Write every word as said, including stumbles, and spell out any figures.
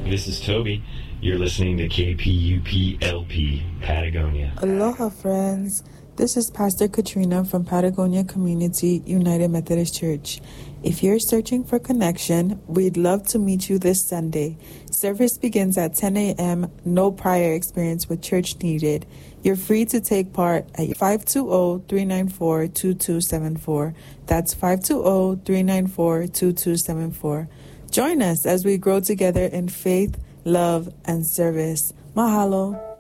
This is Toby. You're listening to K P U P L P, Patagonia. Aloha, friends. This is Pastor Katrina from Patagonia Community United Methodist Church. If you're searching for connection, we'd love to meet you this Sunday. Service begins at ten a.m., no prior experience with church needed. You're free to take part at five two zero, three nine four, two two seven four. That's five two zero, three nine four, two two seven four. Join us as we grow together in faith, love, and service. Mahalo.